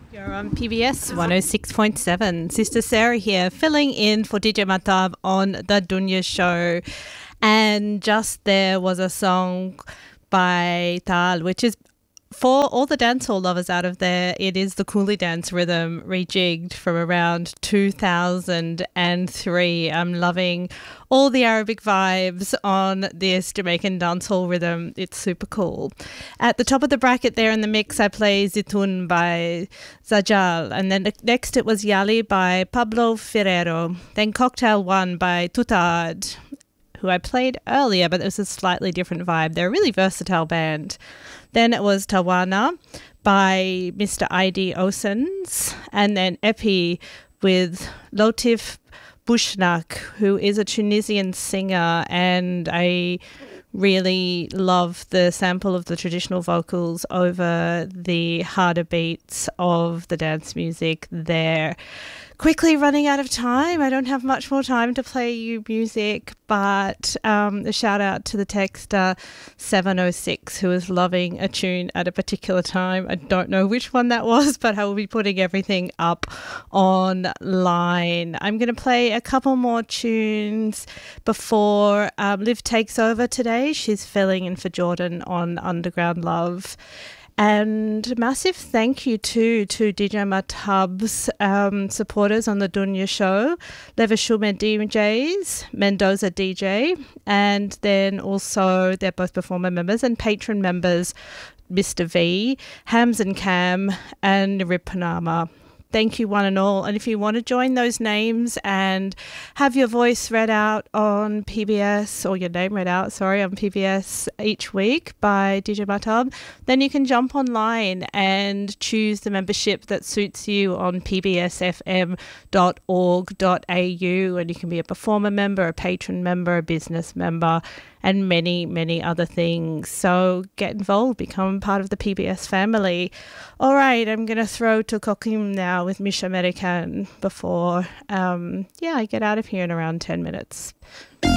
You're on PBS 106.7. Sister Sarah here, filling in for DJ Matab on The Dunya Show. And just there was a song by Tal, which is for all the dancehall lovers out of there. It is the Coolie dance rhythm rejigged from around 2003. I'm loving all the Arabic vibes on this Jamaican dancehall rhythm. It's super cool. At the top of the bracket there in the mix, I play Zitun by Zajal. And then next it was Yali by Pablo Ferrero. Then Cocktail One by Tutad, who I played earlier, but it was a slightly different vibe. They're a really versatile band. Then it was Tawana by Mr. I.D. Osens, and then Epi with Lotif Bushnak, who is a Tunisian singer, and I really love the sample of the traditional vocals over the harder beats of the dance music there. Quickly running out of time. I don't have much more time to play you music, but a shout out to the texter 706 who is loving a tune at a particular time. I don't know which one that was, but I will be putting everything up online. I'm going to play a couple more tunes before Liv takes over today. She's filling in for Jordan on Underground Love. And massive thank you to DJ Matab's supporters on the Dunya Show, Levashume DJs, Mendoza DJ, and then also they're both performer members and patron members, Mr. V, Hams and Cam, and Rip Panama. Thank you one and all. And if you want to join those names and have your voice read out on PBS, or your name read out, on PBS each week by DJ Matab, then you can jump online and choose the membership that suits you on pbsfm.org.au, and you can be a performer member, a patron member, a business member, and many, many other things. So get involved, become part of the PBS family. All right, I'm going to throw to Kokim now with Mish American before, I get out of here in around 10 minutes.